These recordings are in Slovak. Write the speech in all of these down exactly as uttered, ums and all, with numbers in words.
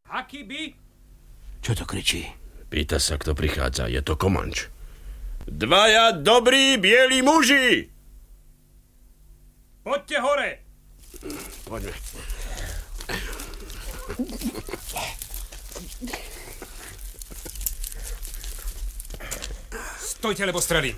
Aký by? Čo to kričí? Pýta sa, kto prichádza. Je to Komanč. Dvaja dobrí bieli muži! Poďte hore! Poďme. Stojte, lebo strelím.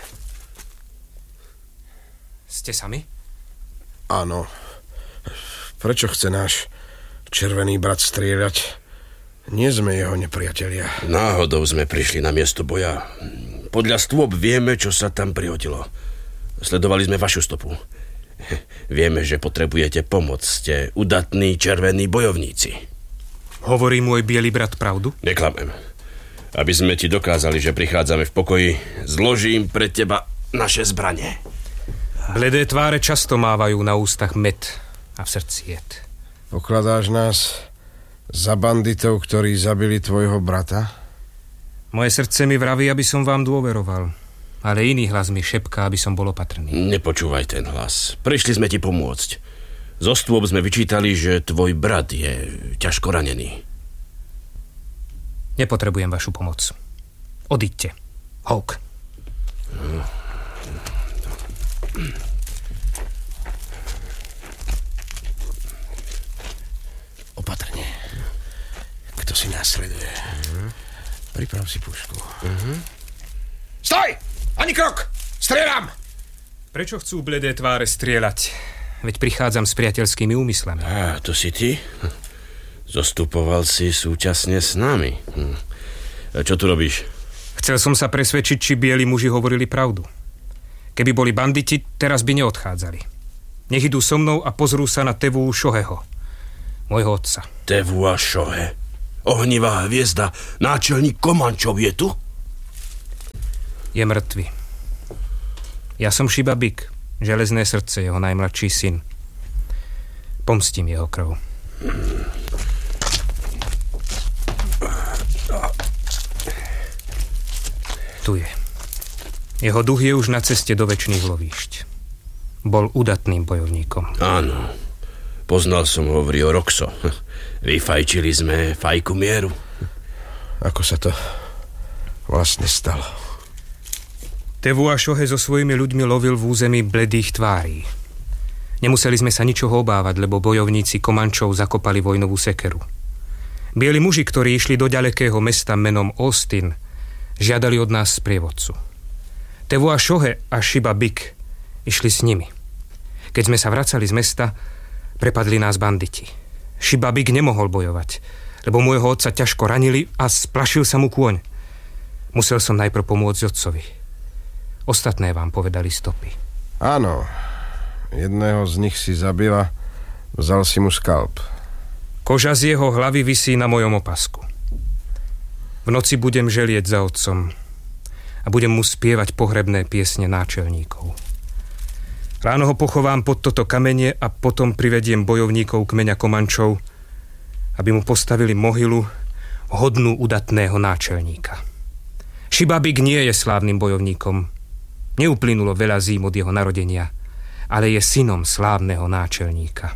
Ste sami? Áno. Prečo chce náš červený brat strieľať? Nie sme jeho nepriatelia. Náhodou sme prišli na miesto boja. Podľa stôp vieme, čo sa tam prihodilo. Sledovali sme vašu stopu. Vieme, že potrebujete pomoc. Ste udatní červení bojovníci. Hovorí môj biely brat pravdu? Neklamem. Aby sme ti dokázali, že prichádzame v pokoji, zložím pre teba naše zbranie. Bledé tváre často mávajú na ústach med a v srdci jed. Pokladáš nás za banditov, ktorí zabili tvojho brata? Moje srdce mi vraví, aby som vám dôveroval, ale iný hlas mi šepká, aby som bol opatrný. Nepočúvaj ten hlas. Prišli sme ti pomôcť. Zo stôp sme vyčítali, že tvoj brat je ťažko ranený. Nepotrebujem vašu pomoc. Odíďte. Hawk. Opatrne. Kto si nás sleduje? Uh-huh. Priprav si pušku. Uh-huh. Stoj! Ani krok! Strieľam! Prečo chcú bledé tváre strieľať? Veď prichádzam s priateľskými úmyslami. Á, to si ty? Zostupoval si súčasne s nami. Hm. Čo tu robíš? Chcel som sa presvedčiť, či bieli muži hovorili pravdu. Keby boli banditi, teraz by neodchádzali. Nech idú so mnou a pozrú sa na Tevu Šoheho, môjho otca. Tevu a Šohe? Ohnivá hviezda, náčelník Komančov je tu? Je mŕtvy. Ja som Shiba Big, železné srdce, jeho najmladší syn. Pomstím jeho krv. Tu je. Jeho duch je už na ceste do večných lovíšť. Bol udatným bojovníkom. Áno. Poznal som ho v Rio Roxo. Vyfajčili sme fajku mieru. Ako sa to vlastne stalo? Tevu a Šohe so svojimi ľuďmi lovil v území bledých tvárí. Nemuseli sme sa ničoho obávať, lebo bojovníci Komančov zakopali vojnovú sekeru. Bieli muži, ktorí išli do ďalekého mesta menom Austin, žiadali od nás sprievodcu. Tevu a Šohe a Shiba Big išli s nimi. Keď sme sa vracali z mesta, prepadli nás banditi. Shiba Big nemohol bojovať, lebo môjho otca ťažko ranili a splašil sa mu kôň. Musel som najprv pomôcť otcovi. Ostatné vám povedali stopy. Áno, jedného z nich si zabila, vzal si mu skalp. Koža z jeho hlavy visí na mojom opasku. V noci budem želieť za otcom a budem mu spievať pohrebné piesne náčelníkov. Ráno ho pochovám pod toto kamene a potom privediem bojovníkov kmeňa Komančov, aby mu postavili mohylu hodnú udatného náčelníka. Shiba Big nie je slávnym bojovníkom. Neuplynulo veľa zím od jeho narodenia, ale je synom slávneho náčelníka.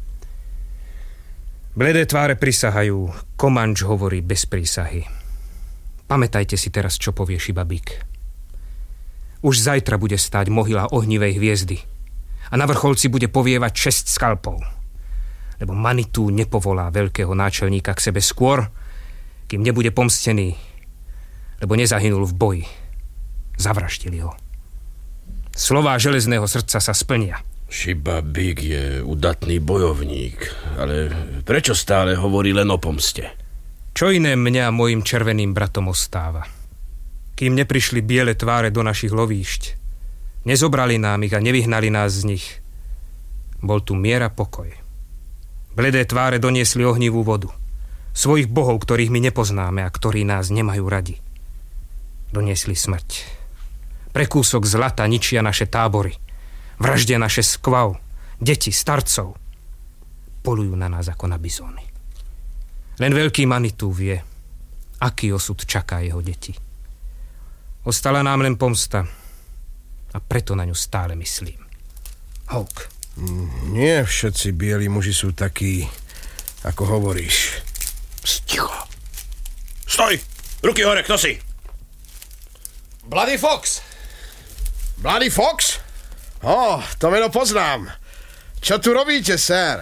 Bledé tváre prisahajú, Komanč hovorí bez prísahy. Pamätajte si teraz, čo povie Shiba Big. Už zajtra bude stáť mohyla ohnivej hviezdy a na vrcholci bude povievať šesť skalpov, lebo Manitou nepovolá veľkého náčelníka k sebe skôr, kým nebude pomstený, lebo nezahynul v boji. Zavraždili ho. Slová železného srdca sa splnia. Shiba Big je udatný bojovník, ale prečo stále hovorí len o pomste? Čo iné mňa mojim červeným bratom ostáva? Kým neprišli biele tváre do našich lovíšť, nezobrali nám ich a nevyhnali nás z nich, bol tu mier a pokoj. Bledé tváre doniesli ohnivú vodu. Svojich bohov, ktorých my nepoznáme a ktorí nás nemajú radi. Doniesli smrť. Pre kúsok zlata ničia naše tábory. Vraždia naše skvav, deti, starcov. Polujú na nás ako na bizóny. Len veľký Manitou vie, aký osud čaká jeho deti. Ostala nám len pomsta a preto na ňu stále myslím. Hawk. Nie všetci bieli muži sú takí, ako hovoríš. Sticho. Stoj! Ruky hore, kto si? Bloody Fox. Bloody Fox? Ó, oh, to meno poznám. Čo tu robíte, sér?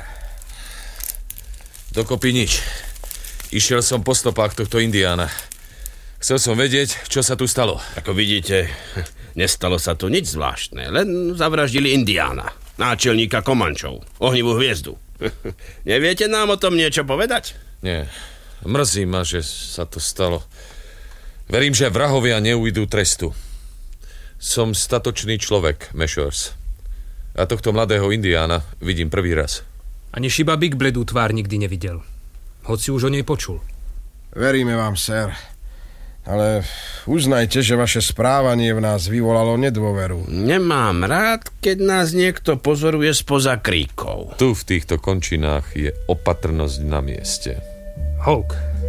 Dokopy nič. Išiel som po stopách tohto Indiána. Chcel som vedieť, čo sa tu stalo. Ako vidíte, nestalo sa tu nič zvláštne. Len zavraždili Indiána, náčelníka Komančov, ohnivú hviezdu. Neviete nám o tom niečo povedať? Nie. Mrzí ma, že sa to stalo. Verím, že vrahovia neujdu trestu. Som statočný človek, Mešors. A tohto mladého Indiána vidím prvý raz. Ani Šiba Big bledú tvár nikdy nevidel. Hoci už o nej počul. Veríme vám, sér. Ale uznajte, že vaše správanie v nás vyvolalo nedôveru. Nemám rád, keď nás niekto pozoruje spoza kríkov. Tu v týchto končinách je opatrnosť na mieste. Hulk,